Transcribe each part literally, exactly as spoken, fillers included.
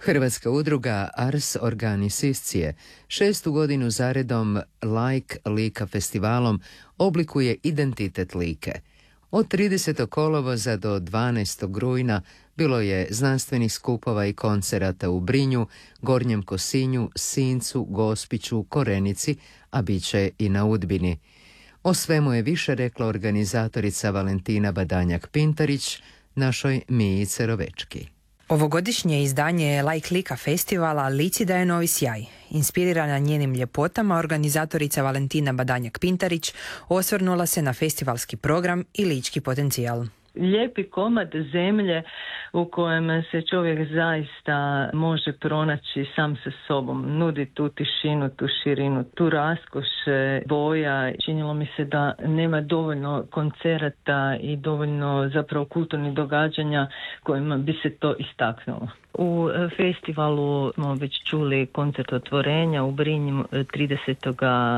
Hrvatska udruga Ars Organiciscije šestu godinu zaredom Like Lika festivalom oblikuje identitet Like. Od tridesetog kolovoza do dvanaestog rujna bilo je znanstvenih skupova i koncerata u Brinju, Gornjem Kosinju, Sincu, Gospiću, Korenici, a bit će i na Udbini. O svemu je više rekla organizatorica Valentina Badanjak-Pintarić našoj Miji Cerovečki. Ovogodišnje izdanje Like Lika festivala lici daje novi sjaj. Inspirirana njenim ljepotama, organizatorica Valentina Badanjak-Pintarić osvrnula se na festivalski program i lički potencijal. Lijepi komad zemlje u kojem se čovjek zaista može pronaći sam sa sobom, nudi tu tišinu, tu širinu, tu raskoš boja. Činilo mi se da nema dovoljno koncerata i dovoljno zapravo kulturnih događanja kojima bi se to istaknulo. U festivalu smo već čuli koncert otvorenja u Brinju tridesetog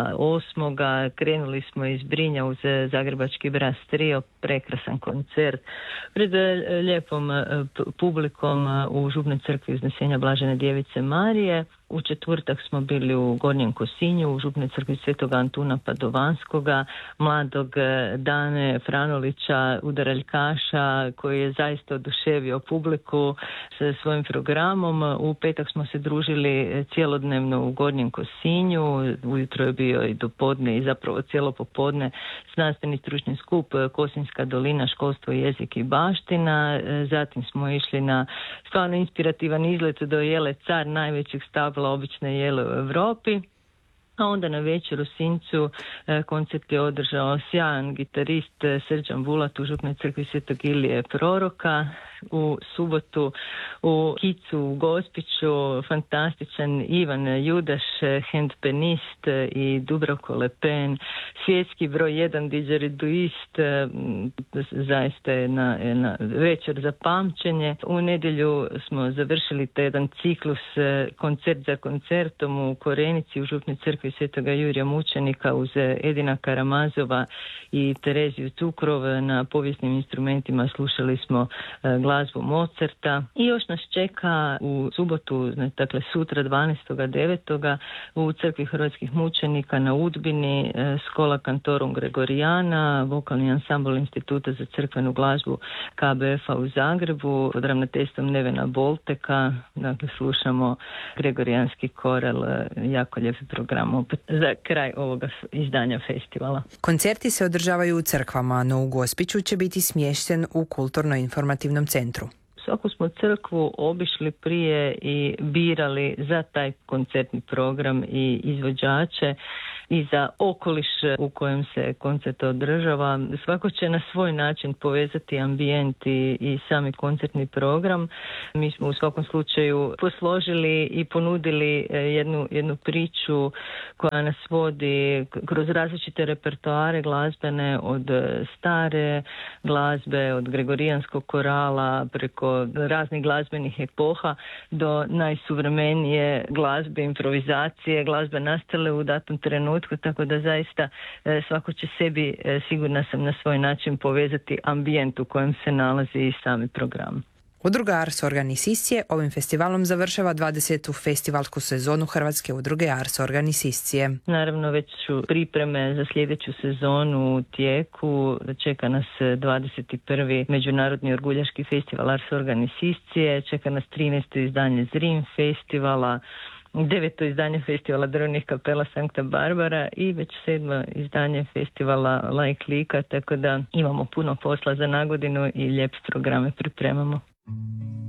osmog Krenuli smo iz Brinja uz Zagrebački Brass Trio, prekrasan koncert pred lijepom publikom u Župnoj crkvi Uznesenja Blažene Djevice Marije. U četvrtak smo bili u Gornjem Kosinju, u Župnoj crkvi Svetog Antuna Padovanskoga, mladog Dane Franolića, udaraljkaša, koji je zaista oduševio publiku sa svojim programom. U petak smo se družili cijelodnevno u Gornjem Kosinju, ujutro je bio i do podne i zapravo cijelo popodne znanstveni stručni skup Kosinjska dolina, školstvo, jezik i baština. Zatim smo išli na stvarno inspirativan izlet do Jele Car, najvećeg stabla obične jele u Europi. A onda na večer u Sincu e, koncert je održao sjajan gitarist e, Srđan Bulat u Župnoj crkvi Svetog Ilije Proroka. U subotu u Kicu u Gospiću fantastičan Ivan Judaš, handpenist, i Dubravko Lepen, svjetski broj jedan didžeriduist. E, zaista je jedna, jedna večer za pamćenje. U nedjelju smo završili taj jedan ciklus e, koncert za koncertom u Korenici u Župnoj crkvi Svetoga Jurija Mučenika uz Edina Karamazova i Tereziju Cukrov. Na povijesnim instrumentima slušali smo e, glazbu Mozarta. I još nas čeka u subotu, dakle sutra dvanaestog devetog u crkvi Hrvatskih mučenika na Udbini e, Skola Cantorum Gregorijana, vokalni ansambl Instituta za crkvenu glazbu K B F-a u Zagrebu pod ravnateljstvom Nevena Bolteka. Dakle, slušamo gregorijanski koral, jako lijepi program za kraj ovoga izdanja festivala. Koncerti se održavaju u crkvama, no u Gospiću će biti smješten u kulturno-informativnom centru. Svaku smo crkvu obišli prije i birali za taj koncertni program i izvođače i za okoliš u kojem se koncert održava. Svako će na svoj način povezati ambijent i, i sami koncertni program. Mi smo u svakom slučaju posložili i ponudili jednu, jednu priču koja nas vodi kroz različite repertoare glazbene, od stare glazbe, od gregorijanskog korala preko raznih glazbenih epoha do najsuvremenije glazbe, improvizacije, glazbe nastale u datom trenutku, tako da zaista svako će sebi, sigurna sam, na svoj način povezati ambijent u kojem se nalazi i sami program. Udruga Ars Organiciscije ovim festivalom završava dvadesetu festivalsku sezonu Hrvatske udruge Ars Organiciscije. Naravno, već su pripreme za sljedeću sezonu u tijeku. Čeka nas dvadeset prvi Međunarodni orguljaški festival Ars Organiciscije, čeka nas trinaesto izdanje Zrim festivala, deveto izdanje festivala drvnih kapela Sankta Barbara i već sedmo izdanje festivala Like Lika, tako da imamo puno posla za nagodinu i lijepe programe pripremamo.